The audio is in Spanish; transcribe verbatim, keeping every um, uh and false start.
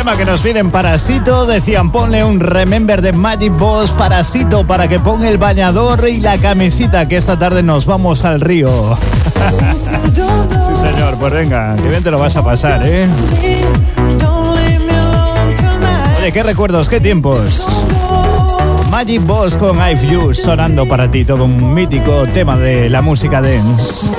tema que nos piden Parasito. Decían ponle un Remember de Magic Boss Parasito para que ponga el bañador y la camisita, que esta tarde nos vamos al río. Sí señor, pues venga, que bien te lo vas a pasar, ¿eh? Oye, qué recuerdos, qué tiempos. Magic Boss con I've You sonando para ti, todo un mítico tema de la música dance.